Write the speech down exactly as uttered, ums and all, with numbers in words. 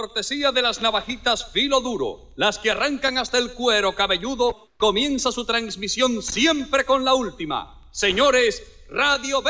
cortesía de las navajitas Filo Duro, las que arrancan hasta el cuero cabelludo, comienza su transmisión siempre con la última. Señores, Radio